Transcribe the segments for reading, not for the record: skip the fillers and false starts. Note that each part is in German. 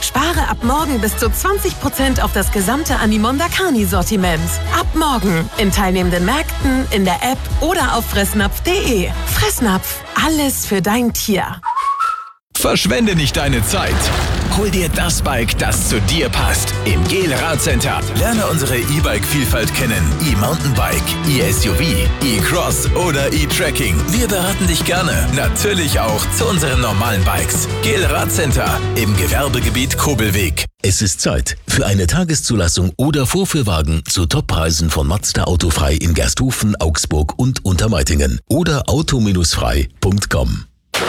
Spare ab morgen bis zu 20% auf das gesamte Animonda Carni-Sortiment. Ab morgen in teilnehmenden Märkten, in der App oder auf fressnapf.de. Fressnapf, alles für dein Tier. Verschwende nicht deine Zeit. Hol dir das Bike, das zu dir passt. Im GEL Radcenter. Lerne unsere E-Bike-Vielfalt kennen. E-Mountainbike, E-SUV, E-Cross oder E-Trekking. Wir beraten dich gerne. Natürlich auch zu unseren normalen Bikes. GEL Radcenter im Gewerbegebiet Kobelweg. Es ist Zeit für eine Tageszulassung oder Vorführwagen zu Toppreisen von Mazda Autofrei in Gersthofen, Augsburg und Untermeitingen oder auto-frei.com.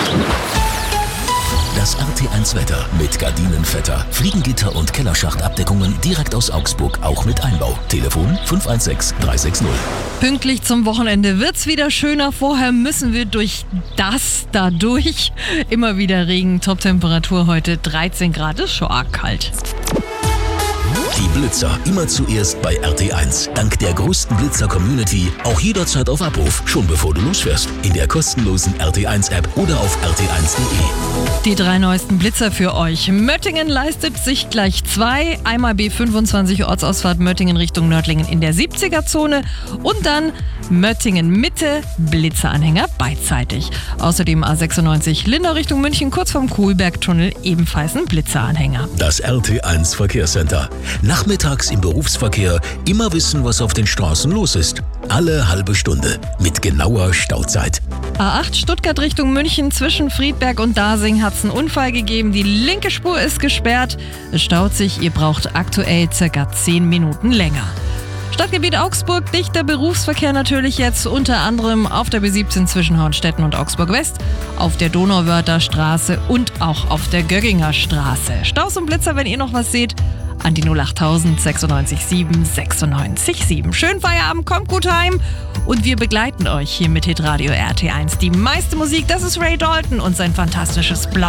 Das RT1 Wetter mit Gardinenvetter, Fliegengitter und Kellerschachtabdeckungen direkt aus Augsburg, auch mit Einbau. Telefon 516 360. Pünktlich zum Wochenende wird's wieder schöner. Vorher müssen wir durch das dadurch. Immer wieder Regen, Toptemperatur heute 13 Grad, ist schon arg kalt. Die Blitzer immer zuerst bei RT1. Dank der größten Blitzer-Community auch jederzeit auf Abruf, schon bevor du losfährst. In der kostenlosen RT1-App oder auf rt1.de. Die 3 neuesten Blitzer für euch. Möttingen leistet sich gleich 2. Einmal B25 Ortsausfahrt Möttingen Richtung Nördlingen in der 70er-Zone und dann Möttingen Mitte, Blitzeranhänger beidseitig. Außerdem A96 Lindau Richtung München, kurz vorm Kohlbergtunnel, ebenfalls ein Blitzeranhänger. Das RT1 Verkehrscenter. Nachmittags im Berufsverkehr immer wissen, was auf den Straßen los ist. Alle halbe Stunde mit genauer Stauzeit. A8 Stuttgart Richtung München, zwischen Friedberg und Dasing hat es einen Unfall gegeben. Die linke Spur ist gesperrt. Es staut sich, ihr braucht aktuell ca. 10 Minuten länger. Stadtgebiet Augsburg, dichter Berufsverkehr natürlich jetzt, unter anderem auf der B17 zwischen Hornstetten und Augsburg West, auf der Donauwörther Straße und auch auf der Gögginger Straße. Staus und Blitzer, wenn ihr noch was seht, an die 08000 96 7 96 7. Schönen Feierabend, kommt gut heim und wir begleiten euch hier mit Hitradio RT1. Die meiste Musik, das ist Ray Dalton und sein fantastisches Blood.